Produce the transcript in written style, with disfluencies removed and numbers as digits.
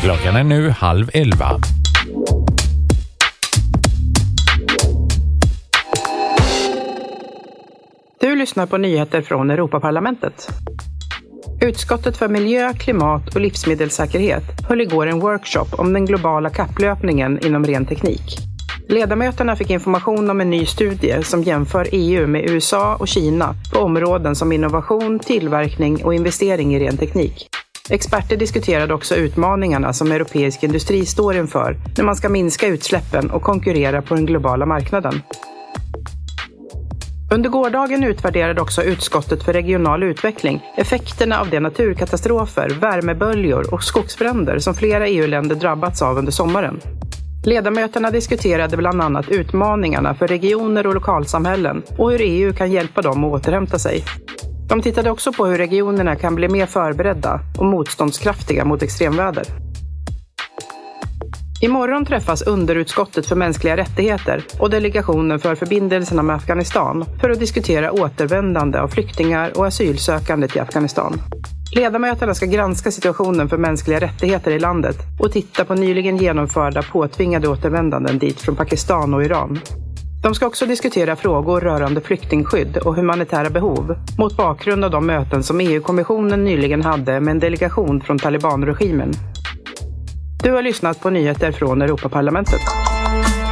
Klockan är nu 10:30. Du lyssnar på nyheter från Europaparlamentet. Utskottet för miljö, klimat och livsmedelssäkerhet höll igår en workshop om den globala kapplöpningen inom ren teknik. Ledamöterna fick information om en ny studie som jämför EU med USA och Kina på områden som innovation, tillverkning och investering i ren teknik. Experter diskuterade också utmaningarna som europeisk industri står inför när man ska minska utsläppen och konkurrera på den globala marknaden. Under gårdagen utvärderade också utskottet för regional utveckling effekterna av de naturkatastrofer, värmeböljor och skogsbränder som flera EU-länder drabbats av under sommaren. Ledamöterna diskuterade bland annat utmaningarna för regioner och lokalsamhällen och hur EU kan hjälpa dem att återhämta sig. De tittade också på hur regionerna kan bli mer förberedda och motståndskraftiga mot extremväder. Imorgon träffas underutskottet för mänskliga rättigheter och delegationen för förbindelserna med Afghanistan för att diskutera återvändande av flyktingar och asylsökande till Afghanistan. Ledamöterna ska granska situationen för mänskliga rättigheter i landet och titta på nyligen genomförda påtvingade återvändanden dit från Pakistan och Iran. De ska också diskutera frågor rörande flyktingskydd och humanitära behov mot bakgrund av de möten som EU-kommissionen nyligen hade med en delegation från Taliban-regimen. Du har lyssnat på nyheter från Europaparlamentet.